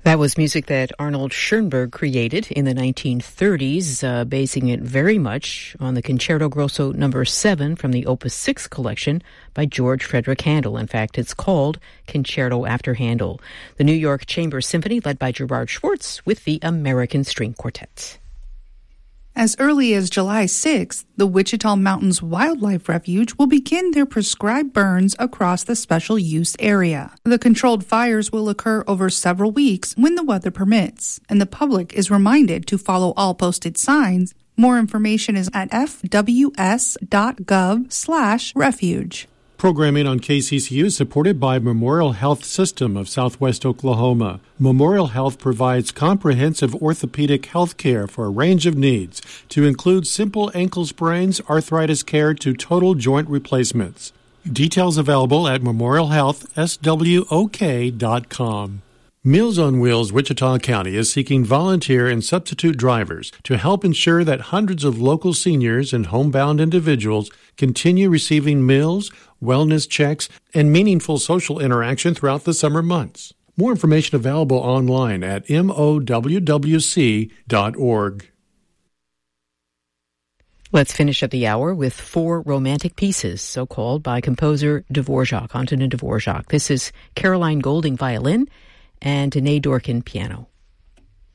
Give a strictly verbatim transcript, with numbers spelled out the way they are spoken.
That was music that Arnold Schoenberg created in the nineteen thirties, uh, basing it very much on the Concerto Grosso number seven from the Opus six collection by George Frederick Handel. In fact, it's called Concerto After Handel. The New York Chamber Symphony, led by Gerard Schwartz, with the American String Quartet. As early as July sixth, the Wichita Mountains Wildlife Refuge will begin their prescribed burns across the special use area. The controlled fires will occur over several weeks when the weather permits, and the public is reminded to follow all posted signs. More information is at f w s dot gov slash refuge. Programming on K C C U is supported by Memorial Health System of Southwest Oklahoma. Memorial Health provides comprehensive orthopedic health care for a range of needs, to include simple ankle sprains, arthritis care, to total joint replacements. Details available at memorial health s w o k dot com. Meals on Wheels Wichita County is seeking volunteer and substitute drivers to help ensure that hundreds of local seniors and homebound individuals continue receiving meals, wellness checks, and meaningful social interaction throughout the summer months. More information available online at m o w w c dot org. Let's finish up the hour with four romantic pieces, so called by composer Dvorak, Antonin Dvorak. This is Caroline Golding violin and Danae Dorkin piano.